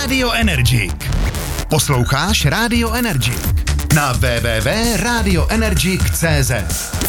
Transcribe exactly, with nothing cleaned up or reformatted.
Radio Energic. Posloucháš Radio Energic na w w w tečka radio energic tečka c z.